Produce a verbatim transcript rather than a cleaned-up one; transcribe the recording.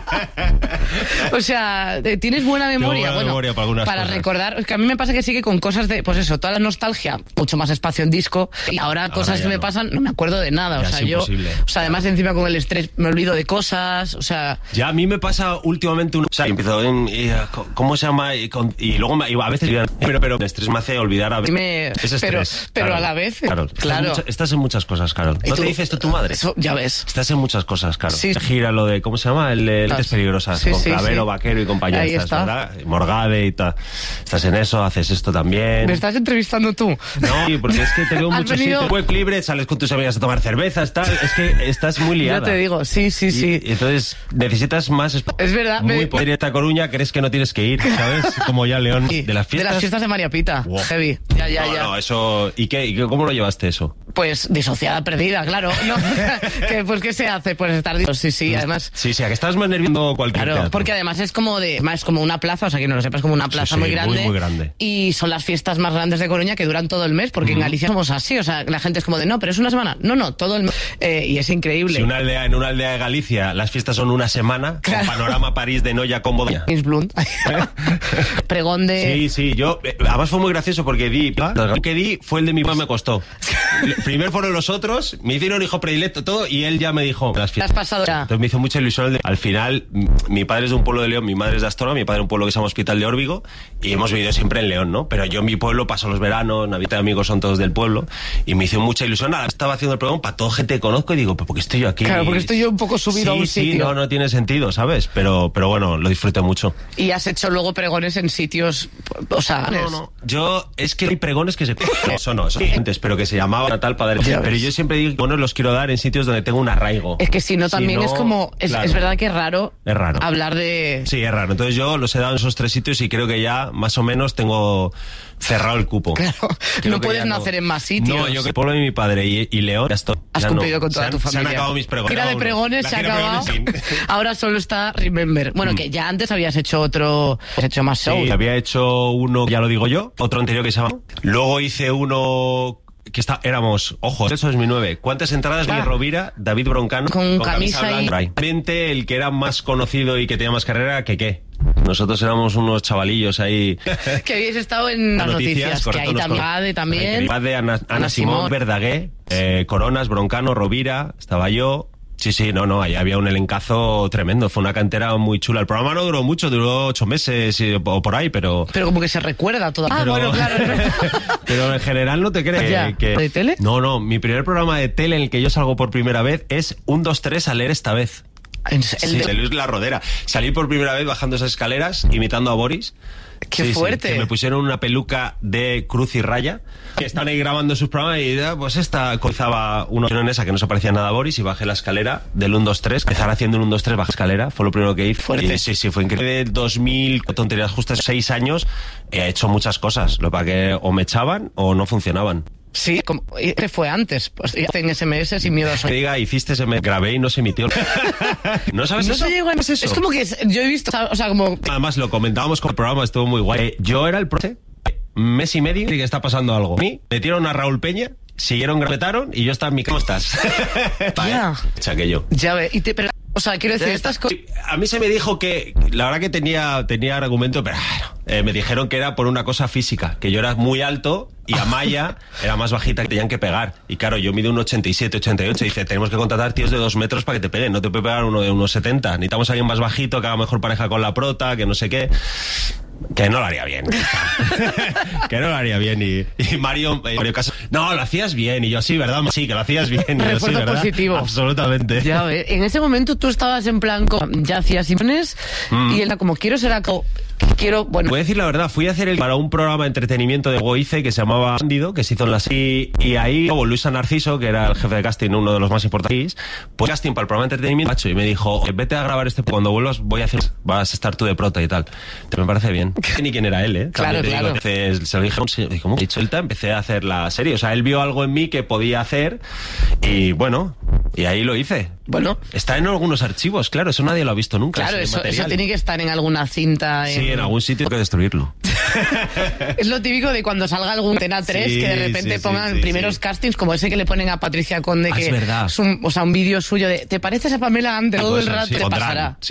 O sea, tienes buena memoria. Buena bueno, memoria para algunas para cosas. recordar. Es que a mí me pasa que sigue con cosas de, pues eso, toda la nostalgia, mucho más espacio en disco. Y ahora, Ahora cosas ya que me no. pasan, no me acuerdo de nada. Ya o sea, es yo. imposible. O sea, además, encima con el estrés me olvido de cosas. O sea. Ya a mí me pasa últimamente un... O sea, empiezo en... y, uh, ¿Cómo se llama? Y, con- y luego me, y a veces... Pero, pero el estrés me hace olvidar a veces. Me, Es pero, estrés. pero Carol. a la vez. Carol, Claro. Estás en, mucha- estás en muchas cosas, Carol. ¿Y ¿No tú? te dice esto tu madre? Eso, ya ves. Estás en muchas cosas, Carol. Sí. Gira lo de... ¿Cómo se llama? El de Lentes Peligrosas. Sí, con sí, Clavero, sí. Vaquero y compañía. Ahí Estás, está. ¿verdad? Morgade y tal. Estás en eso, haces esto también. ¿Me estás entrevistando tú? No, sí, porque es que te veo Has mucho venido- sitio web libre, sales con tus amigas a tomar cervezas, tal. Es que estás muy liada. Ya te digo, sí, sí, sí. Y, y entonces necesitas más esp- Es verdad, Muy me- poder irte a Coruña, crees que no tienes que ir, ¿sabes? Como ya León. Sí, De las fiestas. De las fiestas de María Pita. Wow. Heavy. Ya, ya, no, ya. no, eso. ¿Y qué? ¿Y qué- cómo lo llevaste eso? Pues disociada, perdida, claro. No, que, pues, ¿qué se hace? Pues estar... dis- Sí, sí, además... Sí, sí, a que estás más nervioso cualquier Claro, teatro. porque además es como de, es como una plaza, o sea, que no lo sepas, como una plaza sí, muy muy, grande. muy grande. Y son las fiestas más grandes de Coruña que duran todo el mes, porque en Galicia somos así, o sea, la gente es como de, no, pero es una semana. No, no, todo el mes. Eh, y es increíble. Si una aldea, en una aldea de Galicia las fiestas son una semana, Claro. con panorama París de Noya con Bodoña. James Blunt. Pregón de... Sí, sí, yo, eh, además fue muy gracioso porque di, el que di fue el de mi mamá, me costó. Primero fueron los otros, me hicieron hijo predilecto, todo, y él ya me dijo, las Te has fiestas. pasado ya. Entonces me hizo mucha ilusión el de, al final, m- mi padre es de un pueblo de León, mi madre es de Astorga, mi padre es un pueblo que se llama Hospital de Órbigo, y hemos vivido siempre en León, ¿no? Pero yo en mi pueblo paso los veranos, Navidad de amigos son todos del pueblo, y me hizo mucha ilusión. Nada, estaba haciendo el programa para toda gente que conozco y digo, ¿pero por qué estoy yo aquí? Claro, porque estoy yo un poco subido sí, a un sí, sitio. no, no tiene sentido, ¿sabes? Pero, pero bueno, lo disfruté mucho. Y has hecho luego pregones en sitios, o sea... No, no. Yo, es que hay pregones que se... No, eso no, eso antes, pero que se llamaba Natal Padre. Ya Pero ves. yo siempre digo que bueno, los quiero dar en sitios donde tengo un arraigo. Es que si no, también Si es no, como... Es, claro. es verdad que es raro, Es raro. hablar de... Sí, es raro. Entonces yo los he dado en esos tres sitios y creo que ya más o menos tengo cerrado el cupo. Claro, Creo no que puedes ya nacer en más sitios. No, yo que el pueblo de mi padre y, y León ya estoy. Has ya cumplido no. con toda Se tu han- familia. Se han acabado mis pregones. Gira de No, pregones la se ha gira de acabado. pregones, sí. Ahora solo está Remember. Bueno, que ya antes habías hecho otro... Has hecho más show. Sí, había hecho uno, ya lo digo yo, otro anterior que se llama. Luego hice uno que está, éramos, ojo, eso es mi nueve. ¿Cuántas entradas? Ah. Mi Rovira, David Broncano. Con camisa y- blanca. Realmente el que era más conocido y que tenía más carrera, que qué. Nosotros éramos unos chavalillos ahí. Que habéis estado en las noticias, que correcto, ahí nos también, con- Ade también. Ade, Ana, Ana, Ana Simón, Simón. Verdaguer, eh, Coronas, Broncano, Rovira, estaba yo. Sí, sí, no, no, ahí había un elencazo tremendo, fue una cantera muy chula. El programa no duró mucho, duró ocho meses y- o por ahí, pero... Pero como que se recuerda todo. Ah, Pero- bueno, claro. es verdad. Pero en general no te crees Ya. que... ¿De tele? No, no, mi primer programa de tele en el que yo salgo por primera vez es un dos tres a leer esta vez. En- Sí, el de- de Luis La Rodera. Salí por primera vez bajando esas escaleras, imitando a Boris. Qué Sí, sí, fuerte. que me pusieron una peluca de cruz y raya. Que estaban ahí grabando sus programas y ah, pues esta comenzaba una en esa que no se parecía nada a Boris y bajé la escalera del uno dos tres. Empezar haciendo un uno dos tres, bajé escalera, fue lo primero que hice. Fuerte. Y sí, sí, fue increíble. De dos mil, tonterías justas, seis años, he hecho muchas cosas. Lo para que o me echaban o no funcionaban. Sí, como, ¿qué fue antes? Pues en ese eme ese sin miedo a Que soñar. diga, hiciste, se me grabé y no se emitió. ¿No sabes No eso? se llegó a... ¿No es eso? Es como que es- yo he visto, o sea, como... Además, lo comentábamos con el programa, estuvo muy guay. Eh, yo era el profe, mes y medio, y que está pasando algo. A mí metieron a Raúl Peña, siguieron, gravetaron, y yo estaba en mi... ¿Cómo estás? Ya. Echa que yo. Ya ve, y te, pero, o sea, quiero decir, estas cosas... Sí, a mí se me dijo que, la verdad que tenía, tenía argumento, pero eh, me dijeron que era por una cosa física, que yo era muy alto y Amaya era más bajita, que tenían que pegar. Y claro, yo mido un ochenta y siete, ochenta y ocho, y dice, tenemos que contratar tíos de dos metros para que te peguen, no te puede pegar uno de unos setenta. Necesitamos a alguien más bajito, que haga mejor pareja con la prota, que no sé qué. Que no lo haría bien. Que no lo haría bien. Y, y Mario, eh, Mario Casas, no, lo hacías bien. Y yo, sí, ¿verdad? Sí, que lo hacías bien. Y yo, sí, Refuerzo ¿verdad? positivo. Absolutamente. Ya ve, en ese momento tú estabas en plan, como, ya hacías sinfones, y él era como, quiero ser actor, quiero, bueno... Voy a decir la verdad, fui a hacer el para un programa de entretenimiento de luego hice que se llamaba Bandido, que se hizo en la y, y ahí luego Luisa Narciso, que era el jefe de casting, uno de los más importantes, pues casting para el programa de entretenimiento, macho, y me dijo, vete a grabar este, cuando vuelvas voy a hacer, vas a estar tú de prota y tal. Te me parece bien. Ni quién era él, ¿eh? Claro, También te claro. digo, entonces, se lo dije, sí, ¿cómo he dicho el empecé a hacer la serie, o sea, él vio algo en mí que podía hacer y bueno, y ahí lo hice. Bueno. Está en algunos archivos, claro, eso nadie lo ha visto nunca. Claro, ese eso, material. eso tiene que estar en alguna cinta. Sí, en algún sitio hay que destruirlo. Es lo típico de cuando salga algún Antena tres, Sí, que de repente sí, sí, pongan sí, primeros sí. castings, como ese que le ponen a Patricia Conde, Ah, que es verdad. un, o sea, un vídeo suyo de, ¿te pareces a Pamela Anderson? Todo Pues, el rato sí, te pondrán, pasará. sí.